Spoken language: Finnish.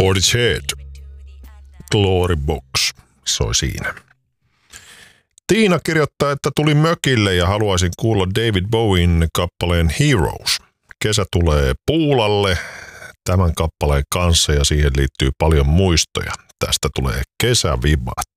Portishead, Glory Box, soi siinä. Tiina kirjoittaa, että tuli mökille ja haluaisin kuulla David Bowien kappaleen Heroes. Kesä tulee Puulalle tämän kappaleen kanssa ja siihen liittyy paljon muistoja. Tästä tulee kesävibat.